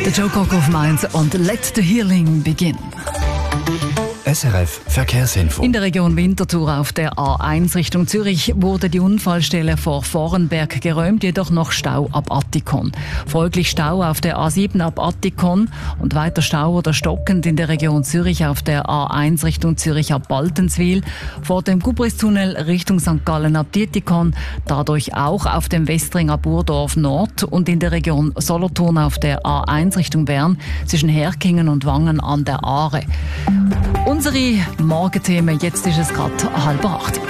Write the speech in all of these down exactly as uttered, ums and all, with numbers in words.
Der Joe Cocker auf Mainz und Let the Healing begin. S R F Verkehrsinfo. In der Region Winterthur auf der A eins Richtung Zürich wurde die Unfallstelle vor Vorenberg geräumt, jedoch noch Stau ab Attikon. Folglich Stau auf der A sieben ab Attikon und weiter Stau oder stockend in der Region Zürich auf der A eins Richtung Zürich ab Baltenswil, vor dem Gubristunnel Richtung Sankt Gallen ab Dietikon, dadurch auch auf dem Westring ab Urdorf Nord und in der Region Solothurn auf der A eins Richtung Bern zwischen Herkingen und Wangen an der Aare. Unsere Morgenthemen, jetzt ist es gerade halb acht.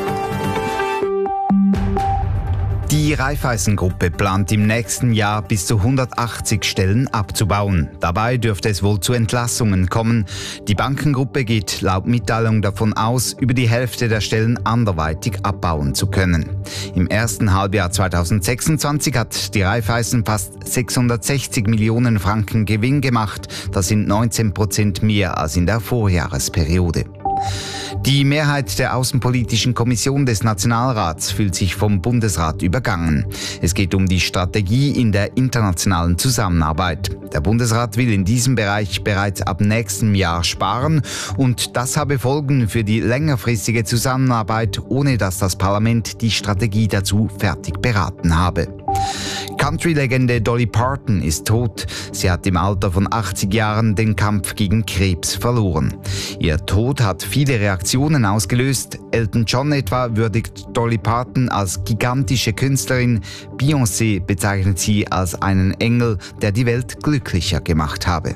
Die Raiffeisen-Gruppe plant im nächsten Jahr bis zu hundertachtzig Stellen abzubauen. Dabei dürfte es wohl zu Entlassungen kommen. Die Bankengruppe geht laut Mitteilung davon aus, über die Hälfte der Stellen anderweitig abbauen zu können. Im ersten Halbjahr zweitausendsechsundzwanzig hat die Raiffeisen fast sechshundertsechzig Millionen Franken Gewinn gemacht. Das sind neunzehn Prozent mehr als in der Vorjahresperiode. Die Mehrheit der Außenpolitischen Kommission des Nationalrats fühlt sich vom Bundesrat übergangen. Es geht um die Strategie in der internationalen Zusammenarbeit. Der Bundesrat will in diesem Bereich bereits ab nächstem Jahr sparen und das habe Folgen für die längerfristige Zusammenarbeit, ohne dass das Parlament die Strategie dazu fertig beraten habe. Country-Legende Dolly Parton ist tot. Sie hat im Alter von achtzig Jahren den Kampf gegen Krebs verloren. Ihr Tod hat viele Reaktionen ausgelöst. Elton John etwa würdigt Dolly Parton als gigantische Künstlerin. Beyoncé bezeichnet sie als einen Engel, der die Welt glücklicher gemacht habe.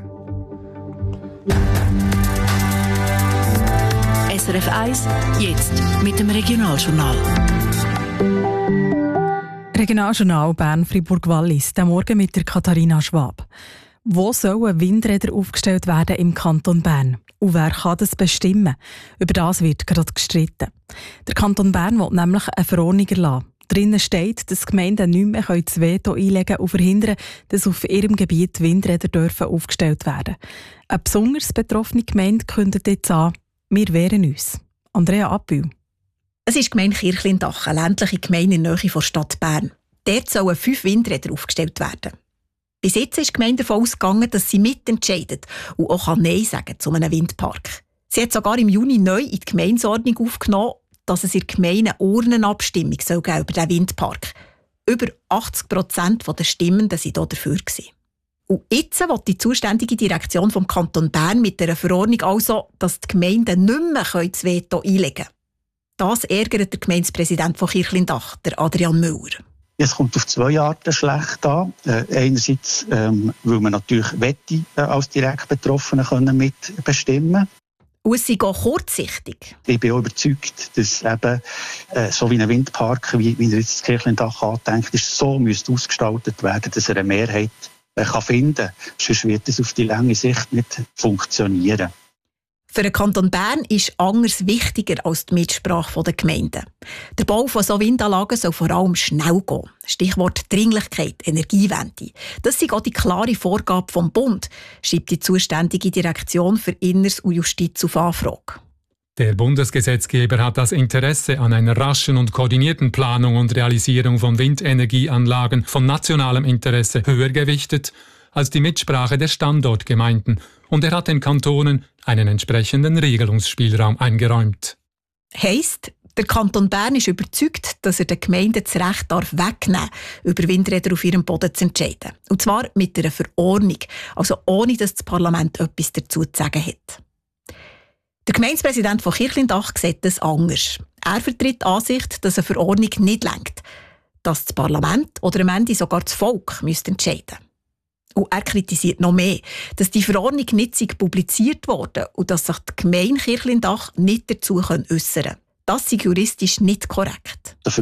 S R F eins, jetzt mit dem Regionaljournal. Regionaljournal Bern-Fribourg-Wallis, der Morgen mit der Katharina Schwab. Wo sollen Windräder aufgestellt werden im Kanton Bern? Und wer kann das bestimmen? Über das wird gerade gestritten. Der Kanton Bern will nämlich eine Verordnung erlassen. Drinnen steht, dass Gemeinden nicht mehr das Veto einlegen und verhindern, dass auf ihrem Gebiet Windräder dürfen aufgestellt werden. Eine besonders betroffene Gemeinde kündigt jetzt an, wir wehren uns. Andrea Abbühl. Es ist die Gemeinde Kirchlindach, eine ländliche Gemeinde in der Nähe der Stadt Bern. Dort sollen fünf Windräder aufgestellt werden. Bis jetzt ist die Gemeinde davon ausgegangen, dass sie mitentscheidet und auch Nein sagen zu einem Windpark. Sie hat sogar im Juni neu in die Gemeindeordnung aufgenommen, dass es in der Gemeinde eine Urnenabstimmung soll geben über diesen Windpark. Über achtzig Prozent der Stimmenden waren dafür. Und jetzt will die zuständige Direktion vom Kanton Bern mit dieser Verordnung also, dass die Gemeinden nicht mehr das Veto einlegen können. Das ärgert der Gemeindepräsident von Kirchlindach, der Adrian Müller. Es kommt auf zwei Arten schlecht an. Äh, einerseits, ähm, weil man natürlich wette, äh, als direkt Betroffene können mitbestimmen. Und es ist auch kurzsichtig. Ich bin auch überzeugt, dass eben, äh, so wie ein Windpark, wie, wie er jetzt das Kirchlindach andenkt, ist, so müsste ausgestaltet werden, dass er eine Mehrheit äh, kann finden kann. Sonst wird es auf die lange Sicht nicht funktionieren. Für den Kanton Bern ist anders wichtiger als die Mitsprache der Gemeinden. Der Bau von solchen Windanlagen soll vor allem schnell gehen. Stichwort Dringlichkeit, Energiewende. Das ist auch die klare Vorgabe vom Bund, schreibt die zuständige Direktion für Inneres und Justiz auf Anfrage. Der Bundesgesetzgeber hat das Interesse an einer raschen und koordinierten Planung und Realisierung von Windenergieanlagen von nationalem Interesse höher gewichtet als die Mitsprache der Standortgemeinden. Und er hat den Kantonen einen entsprechenden Regelungsspielraum eingeräumt. Heisst, der Kanton Bern ist überzeugt, dass er den Gemeinden das Recht darf wegnehmen, über Windräder auf ihrem Boden zu entscheiden. Und zwar mit einer Verordnung, also ohne dass das Parlament etwas dazu zu sagen hat. Der Gemeindepräsident von Kirchlindach sieht das anders. Er vertritt die Ansicht, dass eine Verordnung nicht reicht, dass das Parlament oder am Ende sogar das Volk müsste entscheiden. Und er kritisiert noch mehr, dass die Verordnung nicht publiziert wurde und dass sich die Gemeinde Kirchlindach nicht dazu äußern können. Das ist juristisch nicht korrekt. Dafür